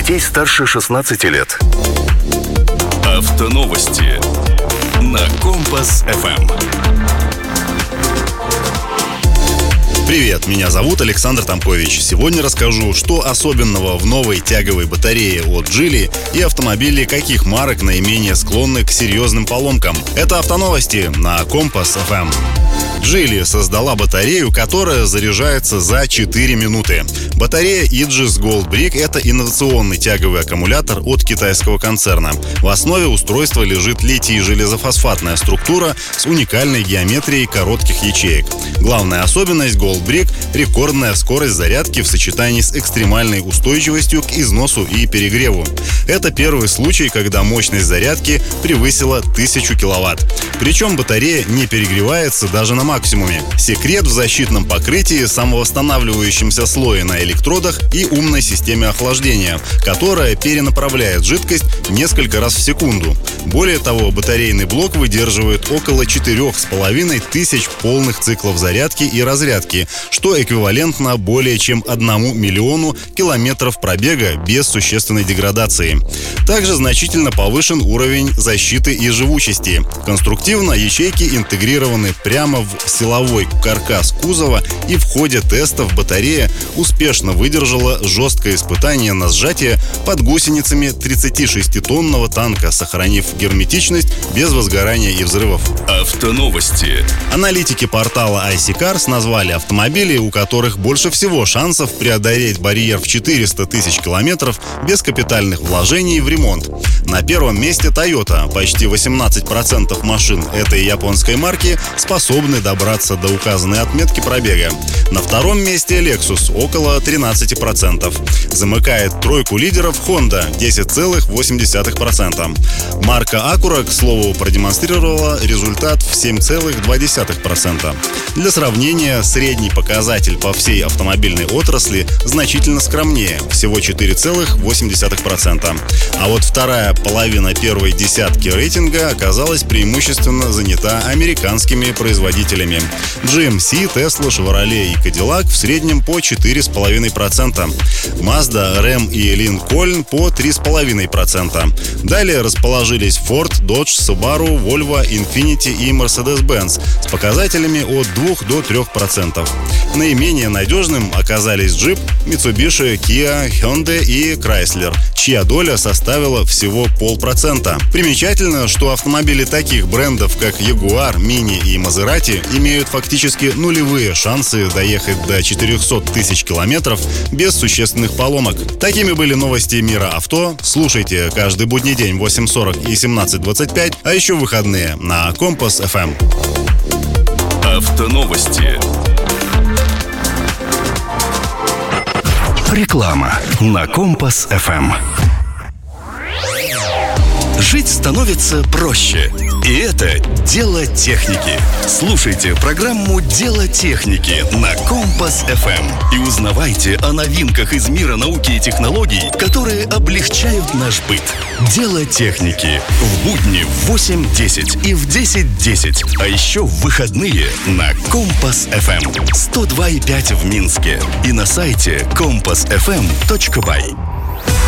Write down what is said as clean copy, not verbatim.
детей старше 16 лет. Автоновости на Компас-ФМ. Привет, меня зовут Александр Тамкович. Сегодня расскажу, что особенного в новой тяговой батарее от Geely и автомобилей каких марок наименее склонны к серьезным поломкам. Это автоновости на Компас-ФМ. Geely создала батарею, которая заряжается за 4 минуты. Батарея Aegis Gold Brick — это инновационный тяговый аккумулятор от китайского концерна. В основе устройства лежит литий-железофосфатная структура с уникальной геометрией коротких ячеек. Главная особенность Gold Brick — рекордная скорость зарядки в сочетании с экстремальной устойчивостью к износу и перегреву. Это первый случай, когда мощность зарядки превысила 1000 киловатт. Причем батарея не перегревается даже на максимуме. Секрет в защитном покрытии, самовосстанавливающемся слое на электродах и умной системе охлаждения, которая перенаправляет жидкость несколько раз в секунду. Более того, батарейный блок выдерживает около 4500 полных циклов зарядки и разрядки, что эквивалентно более чем 1 миллиону километров пробега без существенной деградации. Также значительно повышен уровень защиты и живучести. Конструктивно ячейки интегрированы прямо в силовой каркас кузова, и в ходе тестов батарея успешно выдержала жесткое испытание на сжатие под гусеницами 36-тонного танка, сохранив герметичность без возгорания и взрывов. Автоновости. Аналитики портала iSeeCars назвали автомобили, у которых больше всего шансов преодолеть барьер в 400 тысяч километров без капитальных вложений в ремонт. На первом месте Toyota. Почти 18% машин этой японской марки способны добраться до указанной отметки пробега. На втором месте Lexus — около 13%. Замыкает тройку лидеров Honda — 10,8%. Марка Acura, к слову, продемонстрировала результат в 7,2%. Для сравнения, средний показатель по всей автомобильной отрасли значительно скромнее — всего 4,8%. А вот вторая половина первой десятки рейтинга оказалась преимущественно занята американскими производителями. GMC, Tesla, Chevrolet и Cadillac в среднем по 4,5%. Mazda, Ram и Lincoln по 3,5%. Далее расположились Ford, Dodge, Subaru, Volvo, Infiniti и Mercedes-Benz с показателями от 2 до 3%. Наименее надежным оказались Jeep, Mitsubishi, Kia, Hyundai и Chrysler, чья доля составила всего 0,5%. Примечательно, что автомобили таких брендов, как Jaguar, Mini и Maserati, имеют фактически нулевые шансы доехать до 400 тысяч километров без существенных поломок. Такими были новости мира авто. Слушайте каждый будний день в 8:40 и 17:25, а еще в выходные на Компас-ФМ. Автоновости. Реклама на Компас-ФМ. Жить становится проще. И это дело техники. Слушайте программу «Дело техники» на Компас-ФМ и узнавайте о новинках из мира науки и технологий, которые облегчают наш быт. «Дело техники» в будни в 8:10 и в 10:10, а еще в выходные на Компас-ФМ 102,5 в Минске и на сайте compassfm.by.